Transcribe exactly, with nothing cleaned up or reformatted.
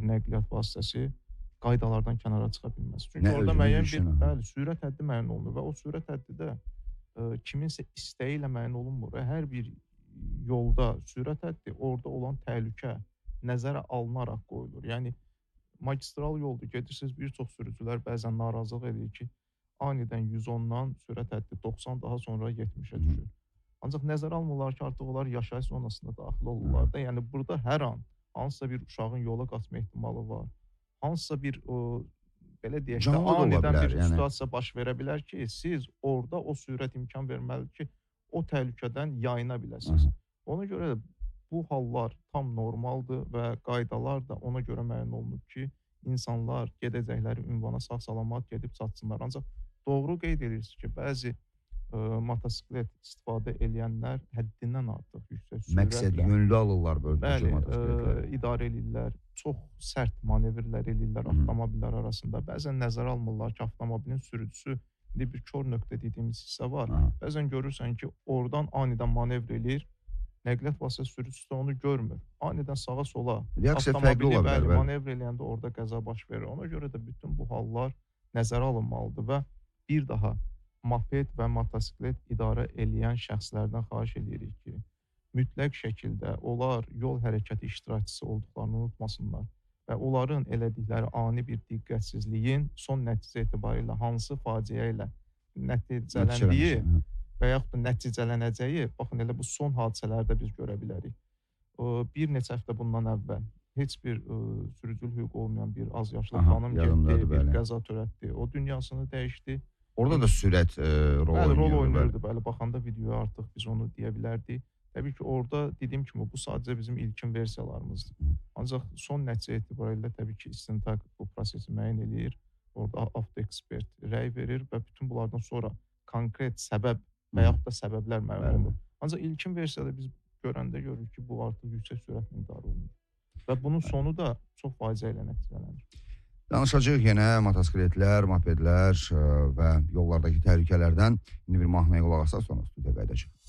bir nəqliyyat vasitəsi qaydalardan kənara çıxa bilməz. Çünki Nə orada özünü müəyyən bir, düşün, aha. bəli, sürət həddi müəyyən olunur və o sürət həddi də ə, kiminsə istəyi ilə müəyyən olunmur və hər bir yolda sürət həddi orada olan təhlükə nəzərə alınaraq qoyulur. Yəni magistral yoldur, gedirsiniz, bir çox sürücülər bəzən narazılıq edir ki, anidən yüz ondan sürət həddi doxsan daha sonra yetmişə düşür. Ancaq nəzərə almırlar ki, artıq onlar yaşayış zonasında daxil olurlar da. Yəni burada hər an hansısa bir uşağın yola qaçma ehtimalı var. Hansısa bir o, belə deyək də, Canlı da ola anidən bilər, bir yəni. situasiya baş verə bilər ki, siz orada o sürət imkan verməlidir ki, o təhlükədən yayına biləsiniz. Ona görə də bu hallar tam normaldır və qaydalar da ona görə müəyyən olunub ki, insanlar gedəcəkləri ünvana sağ-salamat gedib çatsınlar. Ancaq doğru qeyd edirsiniz ki, bəzi ə, motosiklet istifadə edənlər həddindən artıq yüksək sürətlə Məqsəd yönlü alırlar böyle bəli, motosikletləri. ə, idarə edirlər, çox sərt manevrlər edirlər avtomobillər arasında. Bəzən nəzərə almırlar ki, avtomobilin sürücüsü, indi bir kör nöqtə dediyimiz hissə var. Aha. Bəzən görürsən ki, oradan anidən manevr eləyir, nəqliyyat vasitəsi sürücüsü də onu görmür. Anidən sağa-sola Reaksiya fərqli ola bilər, bəli, bəli. manevr eləyəndə orada qəza baş verir. Ona görə də bütün bu hallar nəzərə alınmalıdır və bir daha moped və motosiklet idarə eləyən şəxslərdən xahiş edirik ki, mütləq şəkildə onlar yol hərəkəti iştirakçısı olduqlarını unutmasınlar və onların elədikləri ani bir diqqətsizliyin son nəticə etibarilə hansı faciə ilə nəticələndiyi və yaxud da nəticələnəcəyi, baxın, elə bu son hadisələrdə biz görə bilərik. Ə, Bir neçə həftə bundan əvvəl heç bir ə, sürücülük hüququ olmayan bir az yaşlı Aha, xanım yadımdadır, getdi, bir bəli. qəza törətdi. O dünyasını dəyişdi. Orada da sürət e, rol Bəli, rol oynuyor. oynayırdı, bəli. Baxanda videoya artıq biz onu deyə bilərdik. Təbii ki, orada dediyim kimi bu sadəcə bizim ilkin versiyalarımızdır. Ancaq son nəticə etibarilə təbii ki, istintaq bu prosesi müəyyən eləyir. Orada avtoekspert rəy verir və bütün bunlardan sonra konkret səbəb və yaxud da səbəblər müəyyən Bəli. olunur. Ancaq ilkin versiyada biz görəndə görürük ki, bu artıq yüksək sürətlə idarə olunur. Və bunun sonu da çox faciə ilə nəticələnir. Danışacağıq yenə motosikletlər, mopedlər e, və yollardakı təhlükələrdən. İndi bir mahnıya qulaq asaq, sonra studiya qayıdacaq.